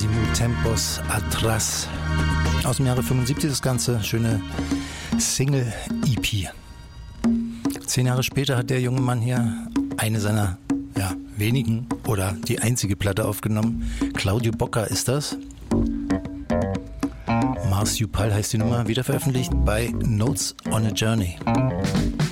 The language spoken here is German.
Massimo Tempos Atrás. Aus dem Jahre 75 das Ganze, schöne Single-EP. 10 Jahre später hat der junge Mann hier eine seiner wenigen oder die einzige Platte aufgenommen. Claudio Bocca ist das. Marsupial heißt die Nummer, wieder veröffentlicht bei Notes on a Journey.